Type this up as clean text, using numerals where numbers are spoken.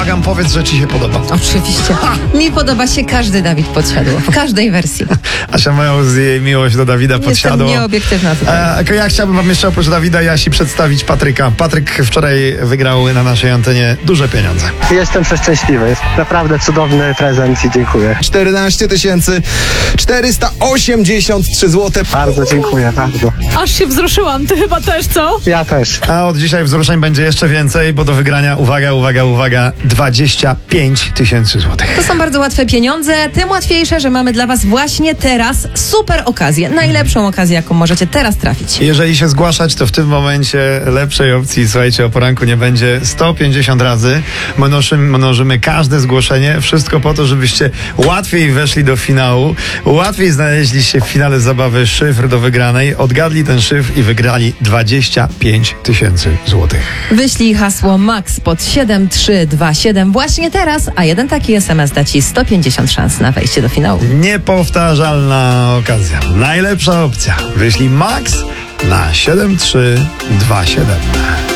błagam, powiedz, że ci się podoba. Oczywiście. Mi podoba się każdy Dawid Podsiadło. W każdej wersji. Asia Mając, jej miłość do Dawida Podsiadło. Jestem nieobiektywna tutaj. Ja chciałbym wam jeszcze oprócz Dawida i Asi przedstawić Patryka. Patryk wczoraj wygrał na naszej antenie duże pieniądze. Jestem przeszczęśliwy. Jest naprawdę cudowny prezent i dziękuję. 14 483 zł. Bardzo dziękuję, bardzo. Aż się wzruszyłam, ty chyba też, co? Ja też. A od dzisiaj wzruszeń będzie jeszcze więcej, bo do wygrania, uwaga, 25 000 złotych. To są bardzo łatwe pieniądze, tym łatwiejsze, że mamy dla was właśnie teraz super okazję. Najlepszą okazję, jaką możecie teraz trafić. Jeżeli się zgłaszać, to w tym momencie lepszej opcji, słuchajcie, o poranku nie będzie. 150 razy mnożymy każde zgłoszenie. Wszystko po to, żebyście łatwiej weszli do finału, łatwiej znaleźli się w finale zabawy szyfr do wygranej, odgadli ten szyfr i wygrali 25 000 złotych. Wyślij hasło MAX pod 7327 właśnie teraz, a jeden taki SMS da ci 150 szans na wejście do finału. Niepowtarzalna okazja. Najlepsza opcja. Wyślij MAX na 7327.